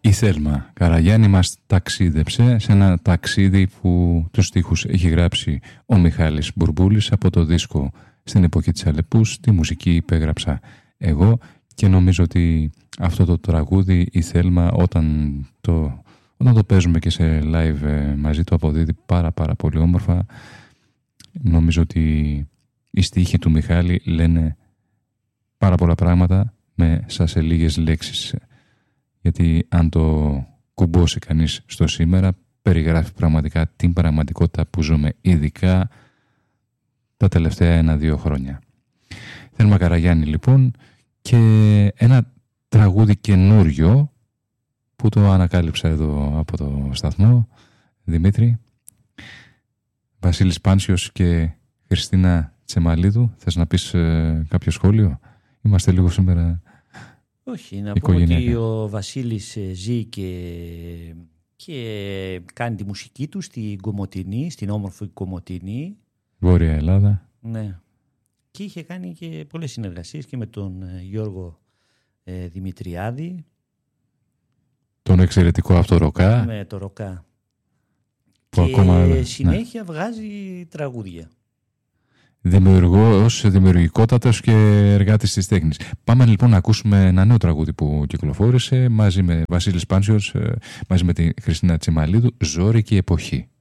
Η Θέλμα Καραγιάννη μας ταξίδεψε σε ένα ταξίδι που τους στίχους έχει γράψει ο Μιχάλης Μπουρμπούλης από το δίσκο «Στην εποχή της Αλεπούς». Τη μουσική υπέγραψα εγώ και νομίζω ότι αυτό το τραγούδι η Θέλμα όταν το παίζουμε και σε live μαζί το αποδίδει πάρα πολύ όμορφα. Νομίζω ότι οι στίχοι του Μιχάλη λένε πάρα πολλά πράγματα μέσα σε λίγες λέξεις. Γιατί αν το κουμπώσει κανείς στο σήμερα, περιγράφει πραγματικά την πραγματικότητα που ζούμε, ειδικά τα τελευταία 1-2 χρόνια. Θέλμα Καραγιάννη λοιπόν, και ένα τραγούδι καινούριο που το ανακάλυψα εδώ από το σταθμό, Δημήτρη. Βασίλης Πάνσιος και Χριστίνα Τσεμαλίδου. Θες να πεις κάποιο σχόλιο? Είμαστε λίγο σήμερα... Όχι, να πω ότι ο Βασίλης ζει και κάνει τη μουσική του στην Κομοτηνή, στην όμορφη Κομοτηνή. Βόρεια Ελλάδα. Ναι. Και είχε κάνει και πολλές συνεργασίες και με τον Γιώργο Δημητριάδη. Τον εξαιρετικό αυτό Ροκά. Με το Ροκά. Που και ακόμα, συνέχεια βγάζει τραγούδια. Δημιουργικότατος και εργάτης της τέχνης. Πάμε λοιπόν να ακούσουμε ένα νέο τραγούδι που κυκλοφόρησε μαζί με Βασίλης Πάνσιος, μαζί με τη Χριστίνα Τσιμαλίδου, «Ζώρικη εποχή».